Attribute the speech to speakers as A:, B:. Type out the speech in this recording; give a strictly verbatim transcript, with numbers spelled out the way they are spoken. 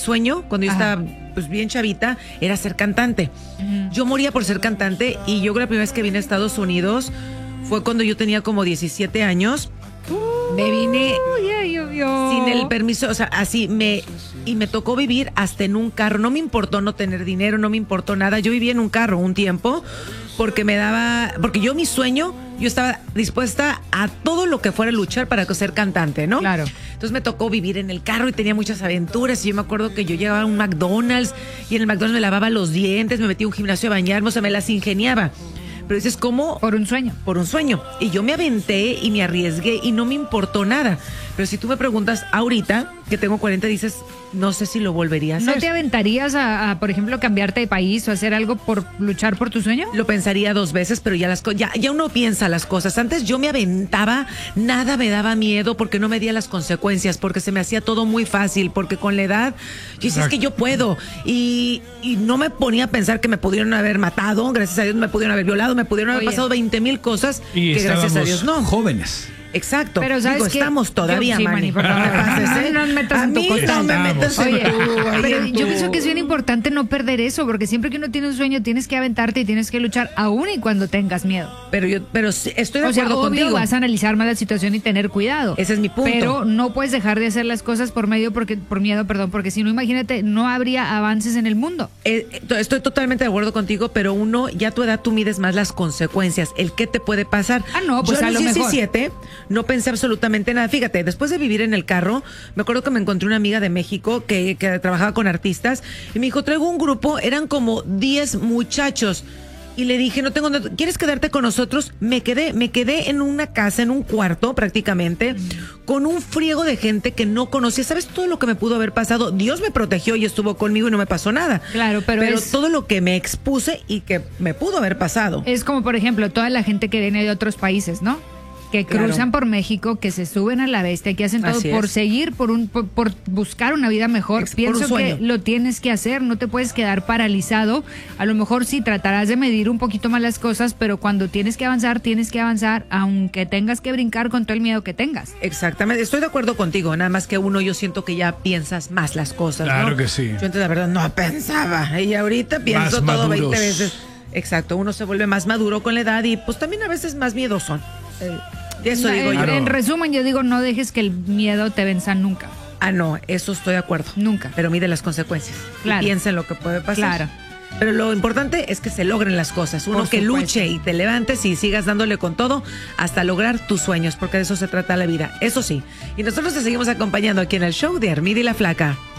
A: sueño, cuando yo
B: Ajá.
A: estaba pues bien chavita, era ser cantante. Uh-huh. Yo moría por ser cantante y yo creo que la primera vez que vine a Estados Unidos fue cuando yo tenía como diecisiete años. Uh, me vine
B: yeah, yo, yo.
A: sin el permiso, o sea, así me... Y me tocó vivir hasta en un carro. No me importó no tener dinero, no me importó nada. Yo vivía en un carro un tiempo porque me daba... Porque yo mi sueño, yo estaba dispuesta a todo lo que fuera a luchar para ser cantante, ¿no?
B: Claro.
A: Entonces me tocó vivir en el carro y tenía muchas aventuras. Y yo me acuerdo que yo llegaba a un McDonald's y en el McDonald's me lavaba los dientes, me metía a un gimnasio a bañarme, o sea, me las ingeniaba. Pero dices, ¿cómo?
B: Por un sueño.
A: Por un sueño. Y yo me aventé y me arriesgué y no me importó nada. Pero si tú me preguntas ahorita, que tengo cuarenta, dices, no sé si lo volvería a hacer.
B: ¿No te aventarías a, a, por ejemplo, cambiarte de país o hacer algo por luchar por tu sueño?
A: Lo pensaría dos veces, pero ya las co- ya, ya uno piensa las cosas. Antes yo me aventaba, nada me daba miedo porque no medía las consecuencias, porque se me hacía todo muy fácil, porque con la edad yo decía, es que yo puedo. Y, y no me ponía a pensar que me pudieron haber matado, gracias a Dios me pudieron haber violado, me pudieron haber
B: Oye.
A: pasado veinte mil cosas
C: Y
A: que gracias a
C: estábamos
A: Dios no.
C: jóvenes.
A: Exacto.
B: Pero ¿sabes
A: Digo,
B: qué?
A: estamos todavía,
B: Yo- sí,
A: Manny.
B: Manny, por favor.
A: No me pases, ¿eh?
B: No me metas
A: a
B: en tu
A: mí
B: costal.
A: no me metas en
B: Oye,
A: tu... ahí
B: pero
A: en
B: yo
A: tu-
B: pienso que es bien importante no perder eso, porque siempre que uno tiene un sueño tienes que aventarte y tienes que luchar aún y cuando tengas miedo.
A: Pero yo pero sí, estoy de
B: O sea,
A: acuerdo
B: obvio
A: contigo.
B: vas a analizar más la situación y tener cuidado.
A: Ese es mi punto.
B: Pero no puedes dejar de hacer las cosas por medio porque por miedo, perdón, porque si no, imagínate, no habría avances en el mundo.
A: Eh, eh, estoy totalmente de acuerdo contigo, pero uno, ya a tu edad tú mides más las consecuencias, el qué te puede pasar.
B: Ah, no, pues
A: Yo
B: a
A: los
B: lo mejor.
A: diecisiete no pensé absolutamente nada. Fíjate, después de vivir en el carro, me acuerdo que me encontré una amiga de México que, que trabajaba con artistas y me dijo, traigo un grupo, eran como diez muchachos. Y le dije, no tengo, ¿quieres quedarte con nosotros? Me quedé, me quedé en una casa, en un cuarto prácticamente, con un friego de gente que no conocía. ¿Sabes todo lo que me pudo haber pasado? Dios me protegió y estuvo conmigo y no me pasó nada.
B: Claro, pero es-
A: todo lo que me expuse y que me pudo haber pasado.
B: Es como, por ejemplo, toda la gente que viene de otros países, ¿no? Que
A: Claro.
B: cruzan por México, que se suben a la bestia, que hacen todo
A: Así
B: por
A: es.
B: seguir, por un, por, por buscar una vida mejor.
A: Ex- por
B: Pienso
A: un sueño.
B: que lo tienes que hacer, no te puedes quedar paralizado. A lo mejor sí tratarás de medir un poquito más las cosas, pero cuando tienes que avanzar, tienes que avanzar, aunque tengas que brincar con todo el miedo que tengas.
A: Exactamente, estoy de acuerdo contigo, nada más que uno yo siento que ya piensas más las cosas,
C: Claro
A: ¿no?
C: que sí.
A: Yo antes la verdad no pensaba y ahorita pienso
C: Más
A: todo
C: maduros.
A: veinte veces. Exacto, uno se vuelve más maduro con la edad y pues también a veces más miedosón. Eh, eso
B: en,
A: digo yo.
C: Claro.
B: en resumen, yo digo, no dejes que el miedo te venza nunca.
A: Ah, no, eso estoy de acuerdo.
B: Nunca.
A: Pero mide las consecuencias.
B: Claro.
A: Y piensa en lo que puede pasar.
B: Claro.
A: Pero lo importante es que se logren las cosas. Uno
B: Por
A: que
B: supuesto.
A: luche y te levantes y sigas dándole con todo hasta lograr tus sueños, porque de eso se trata la vida. Eso sí. Y nosotros te seguimos acompañando aquí en el show de Armida y la Flaca.